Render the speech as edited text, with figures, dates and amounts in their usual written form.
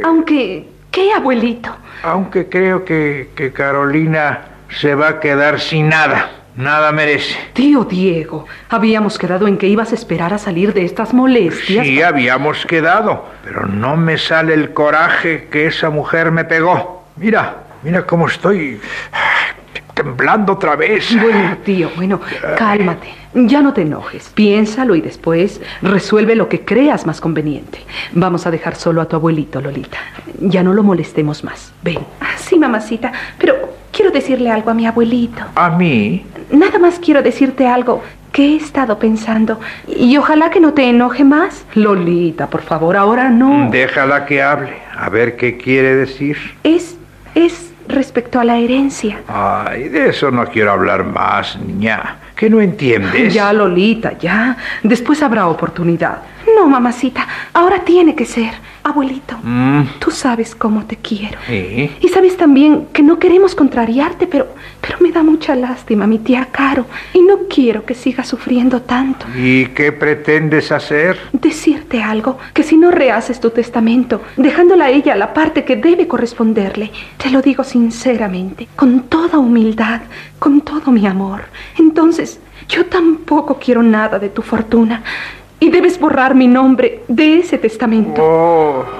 Aunque... ¿Qué, abuelito? Aunque creo que Carolina se va a quedar sin nada. Nada merece. Tío Diego, habíamos quedado en que ibas a esperar a salir de estas molestias. Sí, habíamos quedado, pero no me sale el coraje que esa mujer me pegó. Mira cómo estoy temblando otra vez. Bueno, tío, cálmate. Ya no te enojes. Piénsalo y después resuelve lo que creas más conveniente. Vamos a dejar solo a tu abuelito, Lolita. Ya no lo molestemos más. Ven. Sí, mamacita, pero quiero decirle algo a mi abuelito. ¿A mí? Nada más quiero decirte algo que he estado pensando y ojalá que no te enoje más. Lolita, por favor, ahora no. Déjala que hable, a ver qué quiere decir. Es respecto a la herencia. Ay, de eso no quiero hablar más, niña. ¿Qué no entiendes? Ya, Lolita, ya. Después habrá oportunidad. No, mamacita, ahora tiene que ser. Abuelito, tú sabes cómo te quiero. ¿Sí? Y sabes también que no queremos contrariarte, pero me da mucha lástima mi tía Caro. Y no quiero que siga sufriendo tanto. ¿Y qué pretendes hacer? Decirte algo, que si no rehaces tu testamento, dejándola a ella la parte que debe corresponderle, te lo digo sinceramente, con toda humildad, con todo mi amor. Entonces, yo tampoco quiero nada de tu fortuna. Y debes borrar mi nombre de ese testamento. Oh,